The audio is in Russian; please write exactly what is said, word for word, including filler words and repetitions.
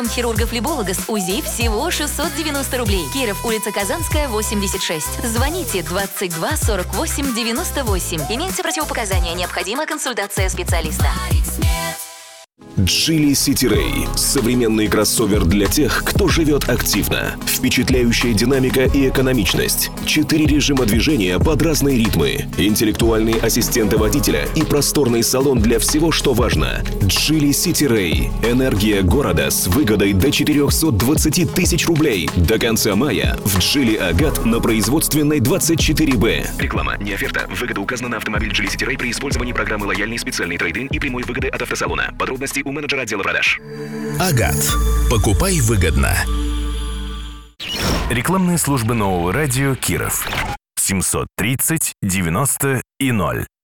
Хирурга-флеболога с УЗИ всего шестьсот девяносто рублей. Киров, улица Казанская, восемьдесят шесть. Звоните двадцать два сорок восемь девяносто восемь. Имеются противопоказания. Необходима консультация специалиста. Geely City Ray – современный кроссовер для тех, кто живет активно. Впечатляющая динамика и экономичность. Четыре режима движения под разные ритмы. Интеллектуальные ассистенты водителя и просторный салон для всего, что важно. Geely City Ray – энергия города с выгодой до четырехсот двадцати тысяч рублей. До конца мая в Geely Агат на производственной двадцать четыре Б. Реклама, не оферта. Выгода указана на автомобиль Geely City Ray при использовании программы «Лояльный специальный трейд-ин» и прямой выгоды от автосалона. Подробности у менеджера отдела продаж. Агат. Покупай выгодно. Рекламные службы нового радио Киров. семьсот тридцать девяносто и ноль.